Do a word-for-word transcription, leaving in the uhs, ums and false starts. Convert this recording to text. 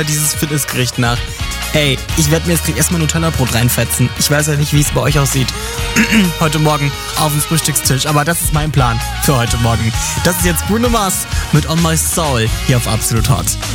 dieses Fitnessgericht nach. Ey, ich werde mir jetzt gleich erstmal Nutella-Brot reinfetzen. Ich weiß ja nicht, wie es bei euch aussieht. Heute Morgen auf dem Frühstückstisch. Aber das ist mein Plan für heute Morgen. Das ist jetzt Bruno Mars mit On My Soul hier auf Absolut Hot.